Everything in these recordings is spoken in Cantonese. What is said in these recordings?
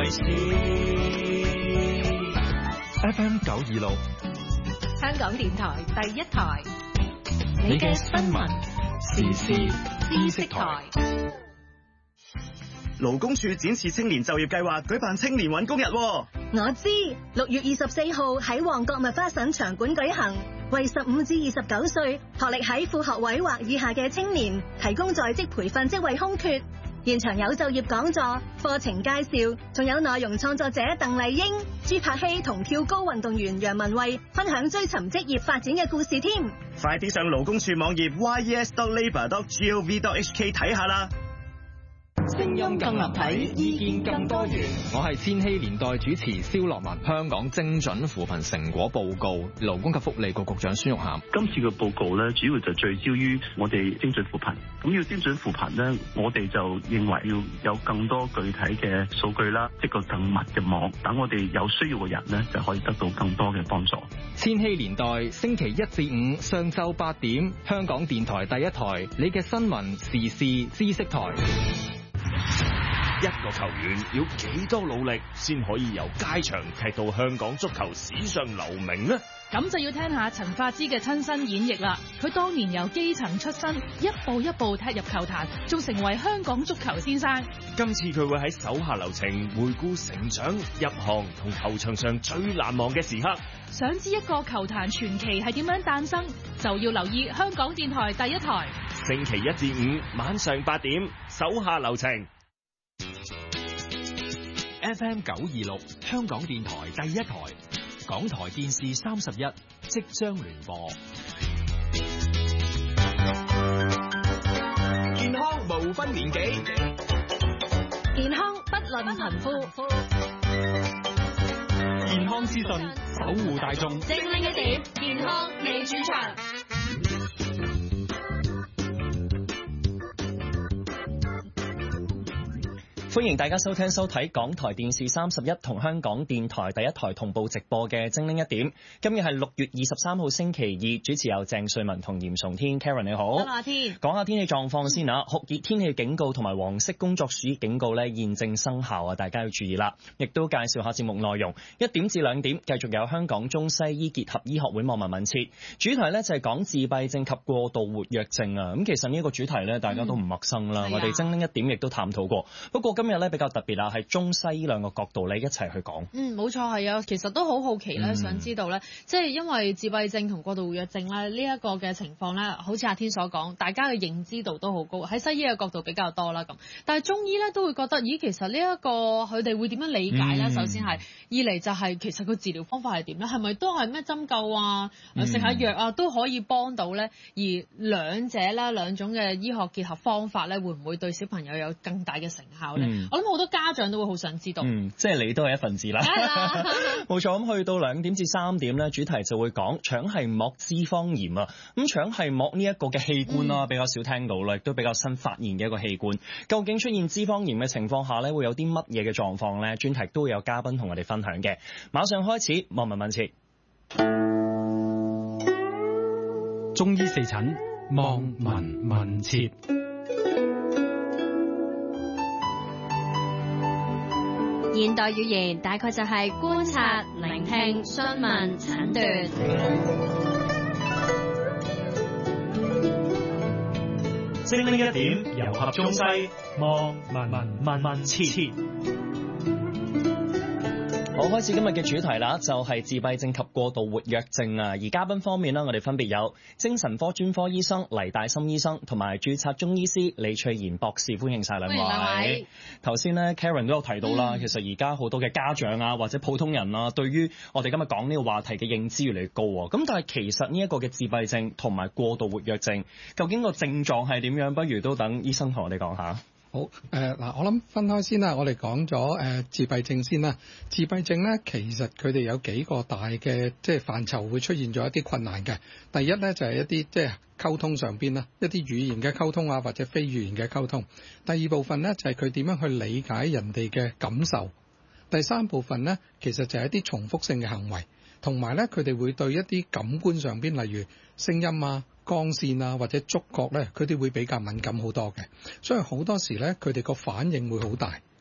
事。FM 926， 香港電台第一台， 你嘅新聞時事知識台。 勞工處展示青年就業計劃舉辦青年搵工日。 我知，6月24號喺旺角麥花臣場館舉行，為15至29歲學歷喺副學位或以下嘅青年提供在職培訓職位空缺。現場有就業講座、課程介紹，仲有內容創作者鄧麗英、朱柏希同跳高運動員楊文蔚分享追尋職業發展嘅故事添。 快啲上勞工處網頁 yes.labour.gov.hk 睇下啦。 聲音更立體，意見更多元。 我係千禧年代主持蕭樂文。香港精準扶貧成果報告，勞工及福利局局長孫玉菡。 今次嘅報告咧，主要就聚焦於我哋精準扶貧。咁要精準扶貧咧，我哋就認為要有更多具體嘅數據啦，即個更密嘅網，等我哋有需要嘅人咧就可以得到更多嘅幫助。 千禧年代星期1至5上晝8點，香港電台第一台，你嘅新聞時事知識台。 一個球員要幾多努力先可以由街場踢到香港足球史上留名呢？ 咁就要聽下陳發之嘅親身演繹啦。佢當年由基層出身，一步一步踢入球壇，仲成為香港足球先生。 今次佢會喺手下留情，回顧成長、入行同球場上最難忘嘅時刻。 想知一個球壇傳奇係點樣誕生，就要留意香港電台第一台。 星期1至5晚上8點，手下留情。 FM 926，香港電台第一台，港台電視31即將聯播。健康無分年紀， 健康不論貧富， 健康資訊守護大眾。 精靈一點，健康你主場。 歡迎大家收聽收睇港台電視31同香港電台第一台同步直播嘅精靈一點。今日係6月23號星期2，主持有鄭瑞文同嚴崇天。Karen 你好， 阿天， 講下天氣狀況先啊。酷熱天氣警告同埋黃色工作暑熱警告咧現正生效啊，大家要注意啦。亦都介紹下節目內容，1點至2點繼續有香港中西醫結合醫學會望聞問切，主題咧就係講自閉症及過度活躍症啊。咁其實呢一個主題咧大家都唔陌生啦，我哋精靈一點亦都探討過。不過今日咧比較特別啦，係中西醫兩個角度咧一齊去講。 冇錯係啊，其實都好好奇咧，想知道咧，即係因為自閉症同過度活躍症咧呢一個嘅情況咧，好似阿天所講，大家嘅認知度都好高，喺西醫嘅角度比較多啦咁。但係中醫咧都會覺得，咦，其實呢一個佢哋會點樣理解咧？首先係，二嚟就係其實佢治療方法係點咧？係咪都係咩針灸啊、食下藥啊都可以幫到咧？而兩者咧兩種嘅醫學結合方法咧，會唔會對小朋友有更大嘅成效咧？我諗好多家長都會好想知道。 即係你都係一份子啦。冇錯，咁去到2點至3點咧，主題就會講腸繫膜脂肪炎啊。咁腸繫膜呢一個嘅器官啦，比較少聽到啦，亦都比較新發現嘅一個器官。究竟出現脂肪炎嘅情況下咧，會有啲乜嘢嘅狀況咧？專題都會有嘉賓同我哋分享嘅。馬上開始，望聞問切。 中醫四診，望聞問切。 現代語言大概就係觀察、聆聽、詢問、診斷。 精靈一點，糅合中西，望聞問切。 好，開始今日嘅主題啦，就係自閉症及過度活躍症啊。而嘉賓方面呢，我哋分別有精神科專科醫生黎大森醫生同埋註冊中醫師李翠賢博士，歡迎晒兩位。頭先咧 Karen 都有提到啦，其實而家好多嘅家長啊或者普通人啊，對於我哋今日講呢個話題嘅認知越嚟越高啊。咁但係其實呢一個嘅自閉症同埋過度活躍症，究竟個症狀係點樣？不如都等醫生同我哋講下。 好，嗱，我諗分開先啦，我哋講咗自閉症先啦。自閉症咧，其實佢哋有幾個大嘅即係範疇會出現咗一啲困難嘅。第一咧就係一啲即係溝通上邊啦，一啲語言嘅溝通啊，或者非語言嘅溝通。第二部分咧就係佢點樣去理解人哋嘅感受。第三部分咧其實就係一啲重複性嘅行為，同埋咧佢哋會對一啲感官上邊，例如聲音啊、光線啊或者觸覺咧，佢哋會比較敏感好多嘅，所以好多時咧佢哋個反應會好大。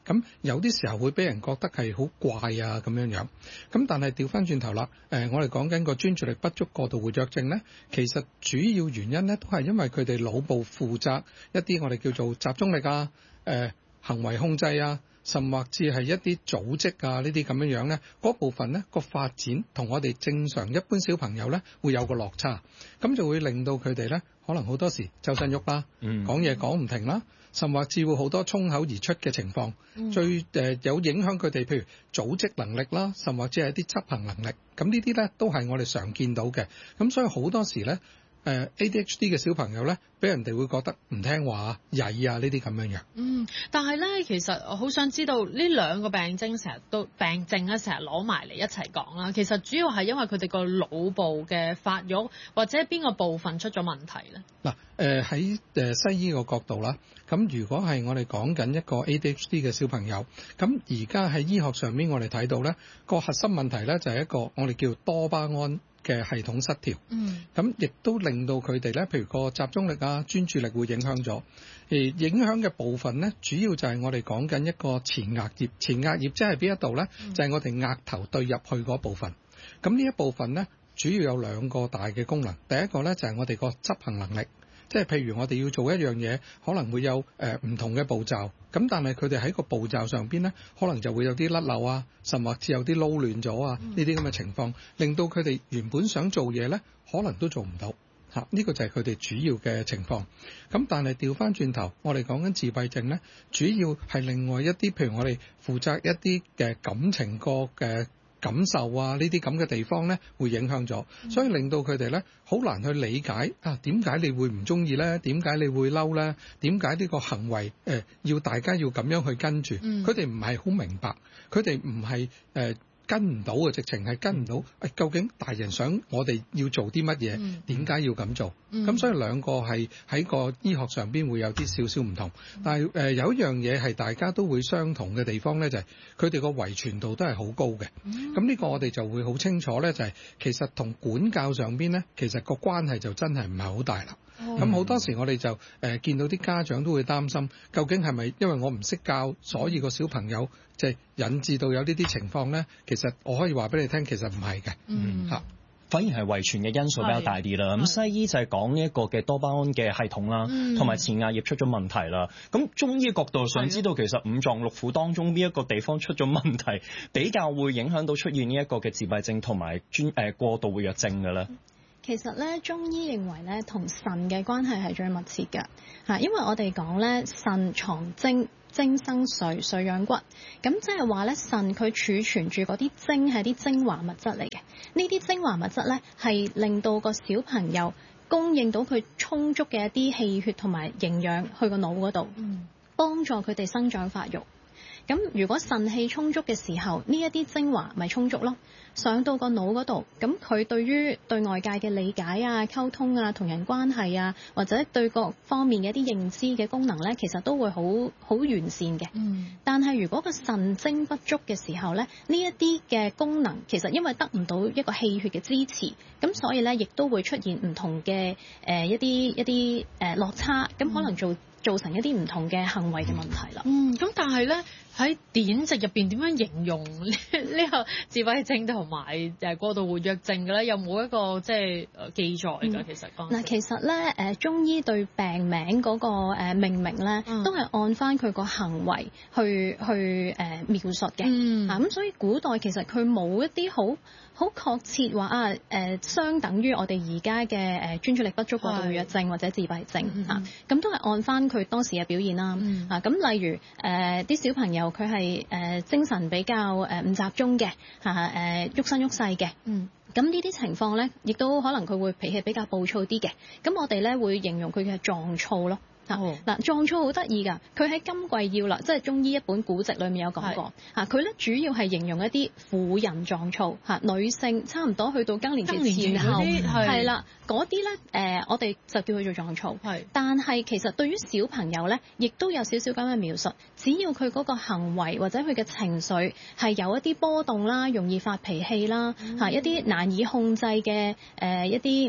咁有啲時候會俾人覺得係好怪啊咁樣樣。咁但係調翻轉頭啦，我哋講緊個專注力不足過度活躍症咧，其實主要原因咧都係因為佢哋腦部負責一啲我哋叫做集中力啊、行為控制啊，甚或至係一啲組織啊呢啲咁樣樣咧，嗰部分咧個發展同我哋正常一般小朋友咧會有個落差，咁就會令到佢哋咧可能好多時周身喐啦，講嘢講唔停啦，甚或至會好多衝口而出嘅情況，最有影響佢哋譬如組織能力啦，甚或者係一啲執行能力，咁呢啲咧都係我哋常見到嘅，咁所以好多時咧ADHD 嘅小朋友咧，俾人哋會覺得唔聽話、曳啊呢啲咁樣樣。 但係咧，其實我好想知道呢兩個病症成日攞埋嚟一齊講啦。其實主要係因為佢哋個腦部嘅發育或者邊個部分出咗問題咧？ 嗱，喺西醫個角度啦，咁如果係我哋講緊一個 ADHD 嘅小朋友，咁而家喺醫學上面我哋睇到咧個核心問題咧就係一個我哋叫多巴胺嘅系統失調，咁亦都令到佢哋咧，譬如個集中力啊、專注力會影響咗。而影響嘅部分咧，主要就係我哋講緊一個前額葉。前額葉即係邊一度咧？就係我哋額頭對入去嗰部分。咁呢一部分咧，主要有兩個大嘅功能。第一個咧就係我哋個執行能力。即係譬如我哋要做一樣嘢，可能會有唔同嘅步驟，咁但係佢哋喺個步驟上邊咧，可能就會有啲甩漏啊，甚或至有啲撈亂咗啊，呢啲咁嘅情況，令到佢哋原本想做嘢咧，可能都做唔到嚇。呢個就係佢哋主要嘅情況。咁但係調翻轉頭，我哋講緊自閉症咧，主要係另外一啲，譬如我哋負責一啲嘅感情個嘅感受啊，呢啲咁嘅地方咧，會影響咗，所以令到佢哋咧好難去理解啊，點解你會唔中意咧？點解你會嬲咧？點解呢個行為要大家要咁樣去跟住？佢哋唔係好明白，佢哋唔係跟唔到嘅，直情係跟唔到。究竟大人想我哋要做啲乜嘢？點解要咁做？咁所以兩個係喺個醫學上邊會有啲少少唔同。但係有一樣嘢係大家都會相同嘅地方咧，就係佢哋個遺傳度都係好高嘅。咁呢個我哋就會好清楚咧，就係其實同管教上邊咧，其實個關係就真係唔係好大啦。咁好多時我哋就見到啲家長都會擔心，究竟係咪因為我唔識教，所以個小朋友即係引致到有呢啲情況咧？其實我可以話俾你聽，其實唔係嘅。 反而係遺傳嘅因素比較大啲啦。咁西醫就係講呢一個嘅多巴胺嘅系統啦，同埋前額葉出咗問題啦。咁中醫角度想知道，其實五臟六腑當中邊一個地方出咗問題，比較會影響到出現呢一個嘅自閉症同埋過度活躍症嘅咧？ 其實咧，中醫認為咧，同腎嘅關係係最密切嘅嚇，因為我哋講咧，腎藏精，精生髓，髓養骨，咁即係話咧，腎佢儲存住嗰啲精係啲精華物質嚟嘅，呢啲精華物質咧係令到個小朋友供應到佢充足嘅一啲氣血同埋營養去個腦嗰度，幫助佢哋生長發育。咁如果腎氣充足嘅時候，呢一啲精華咪充足咯，上到個腦嗰度，咁佢對於對外界嘅理解啊、溝通啊、同人關係啊，或者對各方面嘅一啲認知嘅功能咧，其實都會好完善嘅。但係如果個腎精不足嘅時候咧，呢一啲嘅功能其實因為得唔到一個氣血嘅支持，咁所以咧亦都會出現唔同嘅一啲落差，咁可能造成一啲唔同嘅行為嘅問題啦。 咁但係咧喺典籍入邊點樣形容呢個自閉症同埋過度活躍症嘅咧？有冇一個即係記載㗎？其實嗱， 其實咧中醫對病名嗰個命名咧，都係按翻佢個行為去描述嘅。咁所以古代其實佢冇一啲好確切話相等於我哋而家嘅專注力不足過度活躍症或者自閉症咁都係按翻佢當時嘅表現啦。咁例如啲小朋友佢係精神比較唔集中嘅喐身喐勢嘅。咁呢啲情況咧，亦都可能佢會脾氣比較暴躁啲嘅。咁我哋咧會形容佢嘅壯躁咯。壯躁好得意㗎，佢喺《金匱要略》即係中醫一本古籍裏面有講過佢咧主要係形容一啲婦人壯躁女性差唔多去到更年期前後係啦，嗰啲咧我哋就叫佢做壯躁。但係其實對於小朋友咧，亦都有少少咁嘅描述，只要佢嗰個行為或者佢嘅情緒係有一啲波動啦，容易發脾氣啦一啲難以控制嘅一啲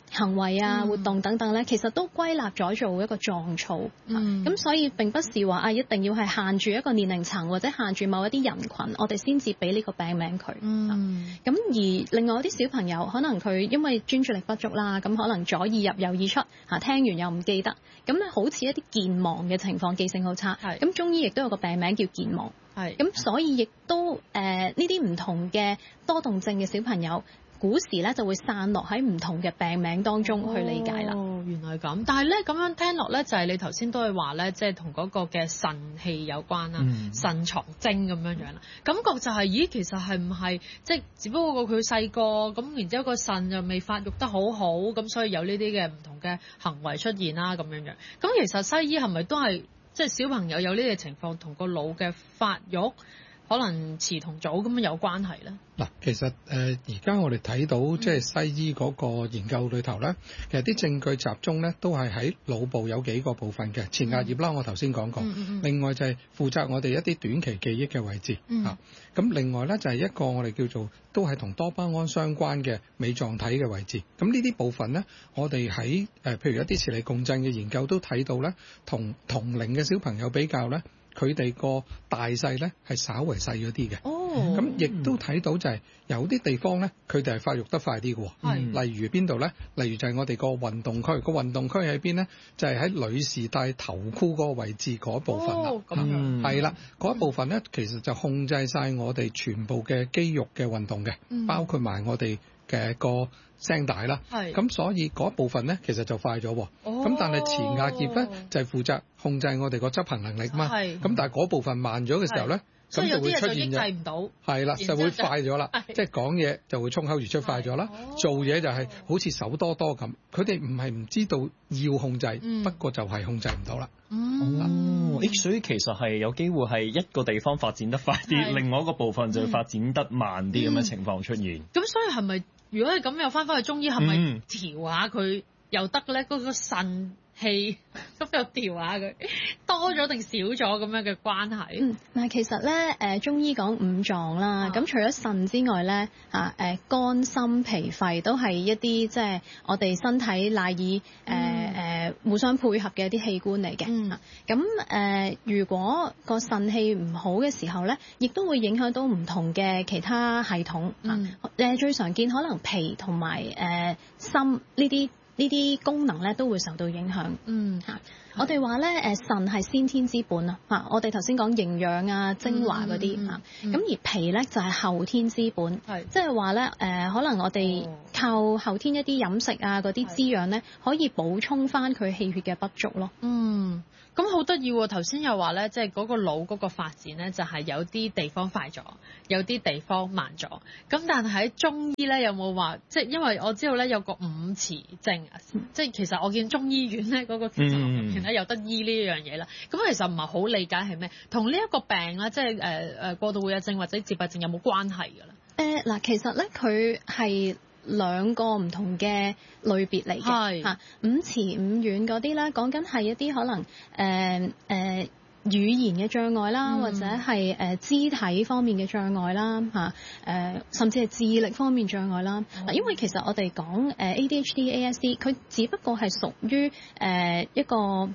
行為啊、活動等等咧，其實都歸納咗做一個狀躁。咁所以並不是話一定要係限住一個年齡層或者限住某一啲人群，我哋先至俾呢個病名佢。咁而另外啲小朋友，可能佢因為專注力不足啦，咁可能左耳入右耳出，聽完又唔記得，咁咧好似一啲健忘嘅情況，記性好差。咁中醫亦都有個病名叫健忘。咁所以亦都呢啲唔同嘅多動症嘅小朋友，古時咧就會散落喺唔同嘅病名當中去理解啦。 原來咁，但係咧咁樣聽落咧，就係你頭先都係話咧，即係同嗰個嘅腎氣有關啦，腎藏精咁樣樣啦。感覺就係，咦，其實係唔係即係只不過佢細個咁，然之後個腎又未發育得好好，咁所以有呢啲嘅唔同嘅行為出現啦咁樣樣。咁其實西醫係咪都係即係小朋友有呢啲情況同個腦嘅發育可能遲同早咁樣有關係咧？ 嗱，其實而家我哋睇到即係西醫嗰個研究裏頭咧，其實啲證據集中咧都係喺腦部有幾個部分嘅前額葉啦，我頭先講過。另外就係負責我哋一啲短期記憶嘅位置咁另外咧就係一個我哋叫做都係同多巴胺相關嘅尾狀體嘅位置。咁呢啲部分咧，我哋喺譬如一啲磁力共振嘅研究都睇到咧，同同齡嘅小朋友比較咧，佢哋個大細咧係稍為細咗啲嘅。咁亦都睇到就係有啲地方咧，佢哋係發育得快啲嘅。例如邊度咧？例如就係我哋個運動區。個運動區喺邊咧？就係喺女士戴頭箍嗰個位置嗰部分啦。係啦，嗰一部分咧，其實就控制晒我哋全部嘅肌肉嘅運動嘅，包括埋我哋嘅個聲帶啦。咁所以嗰部分咧，其實就快咗。咁但係前額葉咧就係負責控制我哋個執行能力嘛。咁但係嗰部分慢咗嘅時候咧，咁就會出現咗，係啦，就會快咗啦。即係講嘢就會衝口而出快咗啦，做嘢就係好似手多多咁。佢哋唔係唔知道要控制，不過就係控制唔到啦。 所以其實係有機會係一個地方發展得快啲，另外一個部分就會發展得慢啲咁嘅情況出現。 咁所以係咪如果係咁又翻返去中醫，係咪調下佢又得咧？嗰個腎氣咁又調下佢，多咗定少咗咁樣嘅關係？ 嗱，其實咧中醫講五臟啦，咁除咗腎之外咧肝、心、脾、肺都係一啲即係我哋身體賴以互相配合嘅一啲器官嚟嘅。咁如果個腎氣唔好嘅時候咧，亦都會影響到唔同嘅其他系統。最常見可能脾同埋心呢啲功能咧都會受到影響。我哋話咧腎係先天之本啊。我哋頭先講營養啊、精華嗰啲咁而脾咧就係後天之本，即係話咧可能我哋靠後天一啲飲食啊嗰啲滋養咧，可以補充翻佢氣血嘅不足咯。 咁好得意喎！頭先又話咧，即係嗰個腦嗰個發展咧，就係有啲地方快咗，有啲地方慢咗。咁但係喺中醫咧，有冇話即係因為我知道咧有個五磁症啊，即係其實我見中醫院咧嗰個其實咧有得醫呢樣嘢啦。咁其實唔係好理解係咩，同呢一個病咧，即係過度活躍症或者自閉症有冇關係㗎咧？ 嗱，其實咧佢係兩個唔同嘅類別嚟嘅。五慈五遠嗰啲咧，講緊係一啲可能語言嘅障礙啦，或者係肢體方面嘅障礙啦，甚至係智力方面障礙啦。因為其實我哋講ADHD、ASD， 佢只不過係屬於一個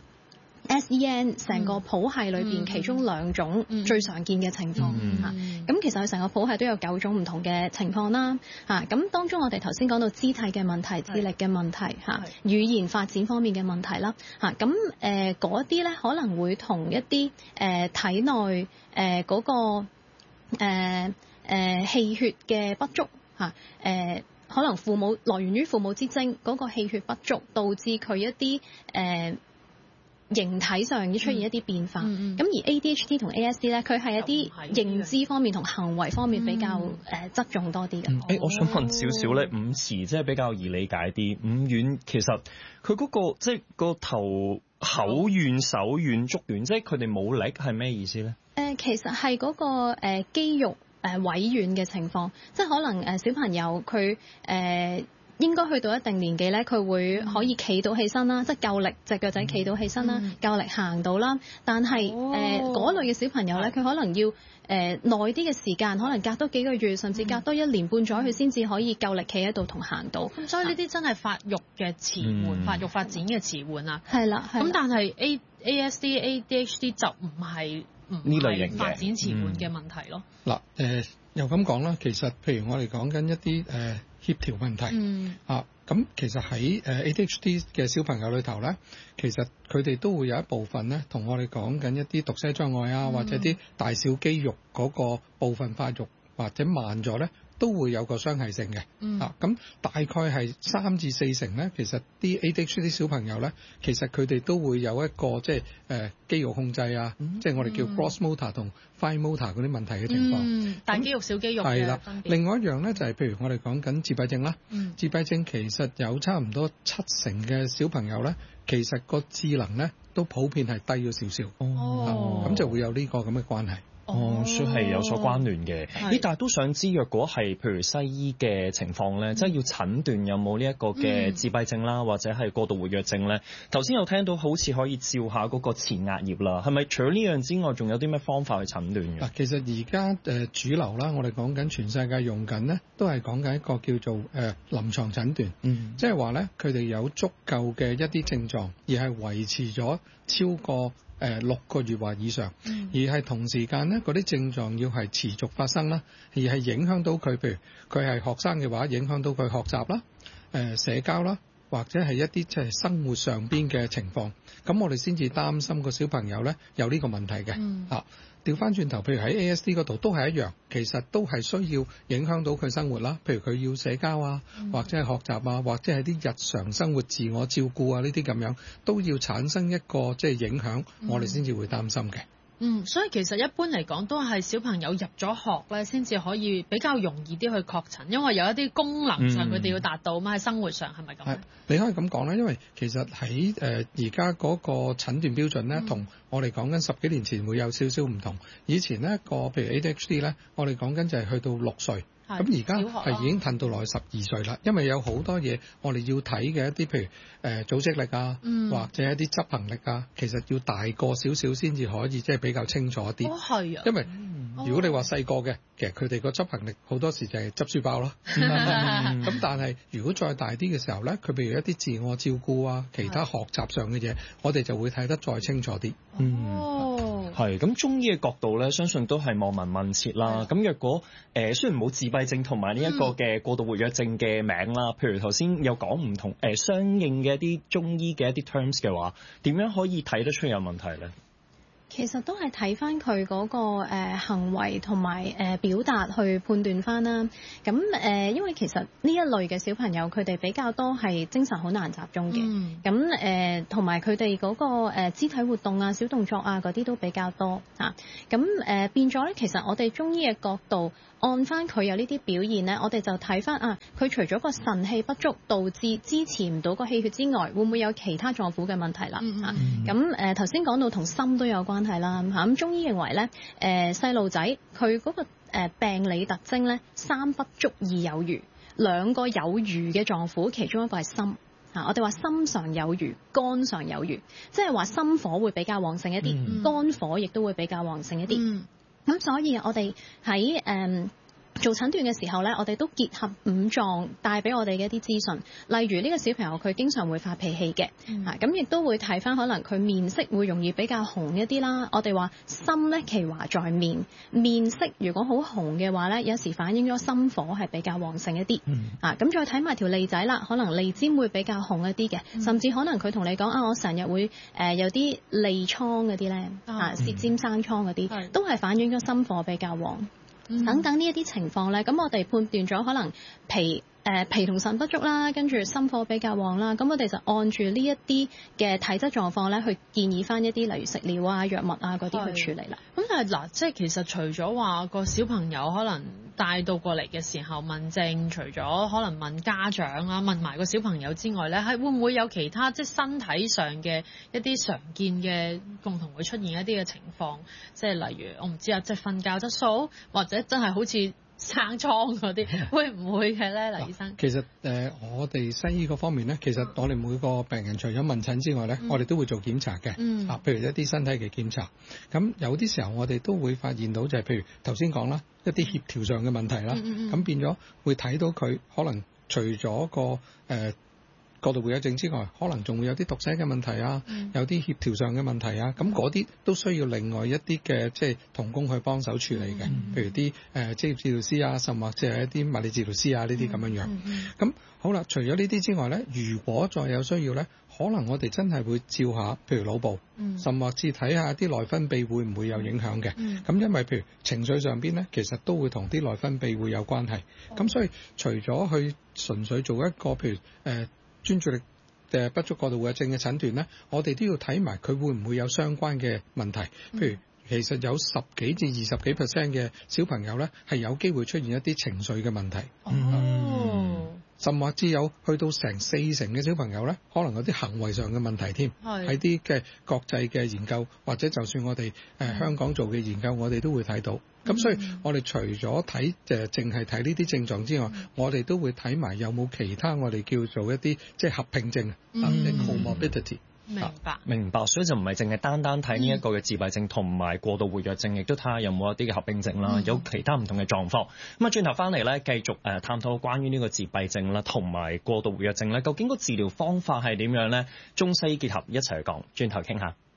SEN 成個譜系裏邊其中兩種最常見嘅情況。咁其實佢成個譜系都有9種唔同嘅情況啦。咁當中我哋頭先講到肢體嘅問題、智力嘅問題、語言發展方面嘅問題啦。咁嗰啲咧可能會同一啲體內嗰個氣血嘅不足可能來源於父母之精嗰個氣血不足，導致佢一啲形體上要出現一啲變化。咁而 ADHD 同 ASD 咧，佢係一啲認知方面同行為方面比較側重多啲嘅。 我想問少少咧，五慈即係比較易理解啲，五遠其實佢嗰個即係個頭口軟、手軟、足軟，即係佢哋冇力係咩意思咧？ 其實係嗰個肌肉萎軟嘅情況，即係可能小朋友佢應該去到一定年紀咧，佢會可以企到起身啦，即係夠力隻腳仔企到起身啦，夠力行到啦。但係嗰類嘅小朋友咧，佢可能要耐啲嘅時間，可能隔多幾個月，甚至隔多1年半載，佢先至可以夠力企喺度同行到。 咁所以呢啲真係發育嘅遲緩，發育發展嘅遲緩啊。 係啦。 咁但係 ASD、ADHD 就唔係發展遲緩嘅問題咯。 嗱又咁講啦，其實譬如我哋講緊一啲協調問題咁其實喺ADHD 嘅小朋友裏頭咧，其實佢哋都會有一部分咧，同我哋講緊一啲讀寫障礙啊，或者啲大小肌肉嗰個部分發育或者慢咗咧，都會有個相係性嘅。咁大概係3至4成咧，其實啲 ADHD 小朋友咧，其實佢哋都會有一個即係肌肉控制啊，即係我哋叫 gross motor 同 fine motor 嗰啲問題嘅情況。 大肌肉小肌肉嘅分別。 另外一樣咧就係譬如我哋講緊自閉症啦，自閉症其實有差唔多7成嘅小朋友咧，其實個智能咧都普遍係低咗少少。咁就會有呢個咁嘅關係。 所以係有所關聯嘅。但係都想知，若果係譬如西醫嘅情況咧，即係要診斷有冇呢一個嘅自閉症啦，或者係過度活躍症咧。頭先有聽到好似可以照下嗰個前額葉啦，係咪除咗呢樣之外，仲有啲咩方法去診斷嘅？ 其實而家主流啦，我哋講緊全世界用緊呢，都係講緊一個叫做臨床診斷。即係話咧，佢哋有足夠嘅一啲症狀，而係維持咗超過6個月或以上，而係同時間咧，嗰啲症狀要係持續發生啦，而係影響到佢，譬如佢係學生嘅話，影響到佢學習啦、社交啦，或者係一啲即係生活上邊嘅情況，咁我哋先至擔心個小朋友咧有呢個問題嘅。調翻轉頭，譬如喺 ASD 嗰度都係一樣，其實都係需要影響到佢生活啦。譬如佢要社交啊，或者係學習啊，或者係啲日常生活自我照顧啊，呢啲咁樣都要產生一個即係影響，我哋先至會擔心嘅。 所以其實一般嚟講都係小朋友入咗學咧，先至可以比較容易啲去確診，因為有一啲功能上佢哋要達到嘛，喺生活上係咪咁？ 你可以咁講啦，因為其實喺而家嗰個診斷標準咧，同我哋講緊10幾年前會有少少唔同。以前呢個譬如 ADHD 咧，我哋講緊就係去到6歲。咁而家係已經褪到落去12歲啦，因為有好多嘢我哋要睇嘅一啲，譬如組織力啊，或者一啲執行力啊，其實要大個少少先至可以即係比較清楚一啲。 係啊， 因為如果你話細個嘅，其實佢哋個執行力好多時就係執書包咯。咁但係如果再大啲嘅時候咧，佢譬如一啲自我照顧啊，其他學習上嘅嘢，我哋就會睇得再清楚啲。 係咁，中醫嘅角度咧，相信都係望聞問切啦。咁若果雖然冇自閉症同埋呢一個嘅過度活躍症嘅名啦，譬如頭先有講唔同相應嘅一啲中醫嘅一啲 terms 嘅話，點樣可以睇得出有問題咧？ 其實都係睇翻佢嗰個行為同埋表達去判斷翻啦。咁因為其實呢一類嘅小朋友，佢哋比較多係精神好難集中嘅。咁同埋佢哋嗰個肢體活動啊、小動作啊嗰啲都比較多嚇。咁變咗咧，其實我哋中醫嘅角度，按翻佢有呢啲表現咧，我哋就睇翻佢除咗個腎氣不足導致支持唔到個氣血之外，會唔會有其他臟腑嘅問題啦？咁頭先講到同心都有關係啦。咁中醫認為咧，細路仔佢嗰個病理特徵咧，3不足2有餘，2個有餘嘅臟腑，其中一個係心。我哋話心上有餘，肝上有餘，即係話心火會比較旺盛一啲，肝火亦都會比較旺盛一啲。咁所以我哋喺做診斷嘅時候咧，我哋都結合5臟帶俾我哋嘅一啲資訊，例如呢個小朋友佢經常會發脾氣嘅，咁亦都會睇翻可能佢面色會容易比較紅一啲啦。我哋話心咧其華在面，面色如果好紅嘅話咧，有時反映咗心火係比較旺盛一啲。咁再睇埋條脷仔啦，可能脷尖會比較紅一啲嘅，甚至可能佢同你講我成日會有啲脷瘡嗰啲咧，舌尖生瘡嗰啲，都係反映咗心火比較旺。等等呢一啲情況咧，咁我哋判斷咗可能脾同腎不足啦，跟住心火比較旺啦，咁我哋就按住呢一啲嘅體質狀況咧，去建議翻一啲例如食療啊、藥物啊嗰啲去處理啦。 咁但係嗱，即係其實除咗話個小朋友可能帶到過嚟嘅時候問症，除咗可能問家長啊、問埋個小朋友之外咧，係會唔會有其他即係身體上嘅一啲常見嘅共同會出現一啲嘅情況？即係例如我唔知啊，即係瞓覺質素，或者真係好似生瘡嗰啲，會唔會嘅咧，黎醫生？ 其實我哋西醫嗰方面咧，其實我哋每個病人除咗問診之外咧，我哋都會做檢查嘅。譬如一啲身體嘅檢查，咁有啲時候我哋都會發現到就係譬如頭先講啦，一啲協調上嘅問題啦，咁變咗會睇到佢可能除咗個過度活躍症之外，可能仲會有啲讀寫嘅問題啊，有啲協調上嘅問題啊，咁嗰啲都需要另外一啲嘅即係同工去幫手處理嘅，譬如啲職業治療師啊，甚或者係一啲物理治療師啊呢啲咁樣樣。咁好啦，除咗呢啲之外咧，如果再有需要咧，可能我哋真係會照下，譬如腦部，甚或至睇下啲內分泌會唔會有影響嘅。咁因為譬如情緒上邊咧，其實都會同啲內分泌會有關係。咁所以除咗去純粹做一個譬如專注力不足過度活躍症嘅診斷咧，我哋都要睇埋佢會唔會有相關嘅問題。譬如其實有10幾至20幾% 嘅小朋友咧，係有機會出現一啲情緒嘅問題。甚或至有去到成40%嘅小朋友咧，可能有啲行為上嘅問題添。喺啲嘅國際嘅研究，或者就算我哋香港做嘅研究，我哋都會睇到。咁所以我哋除咗睇淨係睇呢啲症狀之外，我哋都會睇埋有冇其他我哋叫做一啲即係合併症，comorbidity。 明白，所以就唔係淨係單睇呢一個嘅自閉症同埋過度活躍症，亦都睇下有冇一啲嘅合併症啦，有其他唔同嘅狀況。咁啊，轉頭翻嚟咧，繼續探討關於呢個自閉症啦，同埋過度活躍症咧，究竟個治療方法係點樣咧？中西結合一齊去講，轉頭傾下。